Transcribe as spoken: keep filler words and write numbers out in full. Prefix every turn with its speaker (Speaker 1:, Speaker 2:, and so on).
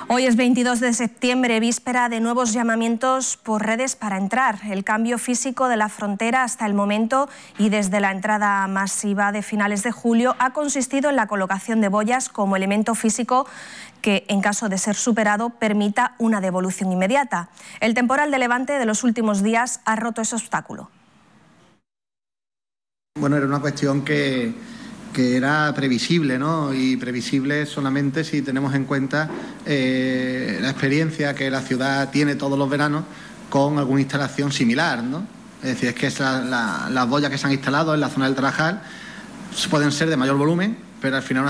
Speaker 1: Hoy es veintidós de septiembre, víspera de nuevos llamamientos por redes para entrar. El cambio físico de la frontera hasta el momento y desde la entrada masiva de finales de julio ha consistido en la colocación de boyas como elemento físico que, en caso de ser superado, permita una devolución inmediata. El temporal de levante de los últimos días ha roto ese obstáculo.
Speaker 2: Bueno, era una cuestión que, que era previsible, ¿no? Y previsible solamente si tenemos en cuenta eh, la experiencia que la ciudad tiene todos los veranos con alguna instalación similar, ¿no? Es decir, es que esa, la, las boyas que se han instalado en la zona del Tarajal pueden ser de mayor volumen, pero al final